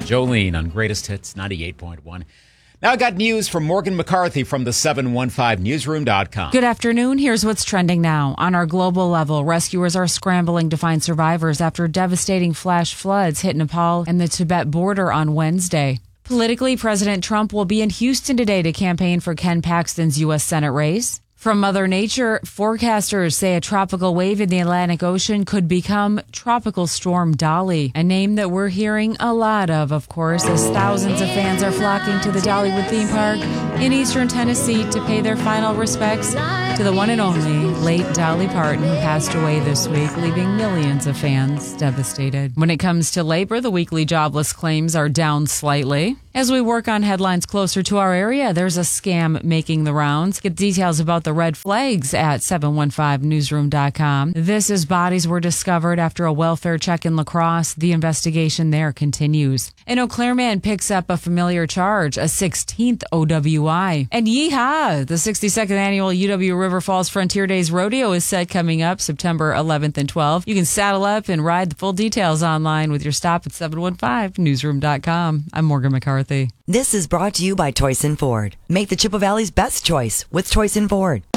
Jolene on Greatest Hits 98.1. Now I got news from Morgan McCarthy from the 715newsroom.com. Good afternoon. Here's what's trending now. On our global level, rescuers are scrambling to find survivors after devastating flash floods hit Nepal and the Tibet border on Wednesday. Politically, President Trump will be in Houston today to campaign for Ken Paxton's U.S. Senate race. From Mother Nature, forecasters say a tropical wave in the Atlantic Ocean could become Tropical Storm Dolly, a name that we're hearing a lot of course, as thousands of fans are flocking to the Dollywood theme park in eastern Tennessee to pay their final respects to the one and only late Dolly Parton, who passed away this week, leaving millions of fans devastated. When it comes to labor, the weekly jobless claims are down slightly. As we work on headlines closer to our area, there's a scam making the rounds. Get details about the red flags at 715newsroom.com. This is bodies were discovered after a welfare check in La Crosse. The investigation there continues. An Eau Claire man picks up a familiar charge, a 16th OWI. And yeehaw! The 62nd annual UW River Falls Frontier Days Rodeo is set coming up September 11th and 12th. You can saddle up and ride. The full details online with your stop at 715newsroom.com. I'm Morgan McCarthy. This is brought to you by Toyson Ford. Make the Chippewa Valley's best choice with Toyson Ford.